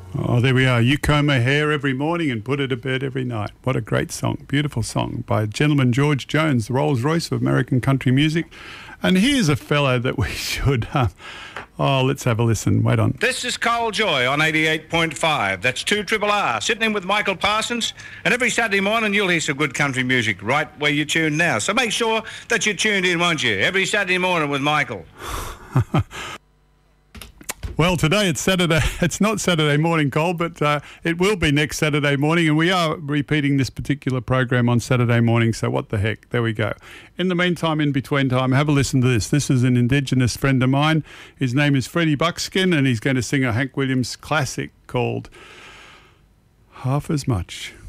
Oh, there we are. You comb her hair every morning and put her to bed every night. What a great song. Beautiful song by gentleman George Jones, the Rolls Royce of American country music. And here's a fellow that we should... let's have a listen. Wait on. This is Carl Joy on 88.5. That's 2RRR, sitting in with Michael Parsons. And every Saturday morning you'll hear some good country music right where you tune now. So make sure that you're tuned in, won't you? Every Saturday morning with Michael. Well, today it's Saturday. It's not Saturday morning, Cole, but it will be next Saturday morning, and we are repeating this particular program on Saturday morning, so what the heck. There we go. In the meantime, in between time, have a listen to this. This is an Indigenous friend of mine. His name is Freddie Buckskin, and he's going to sing a Hank Williams classic called Half As Much.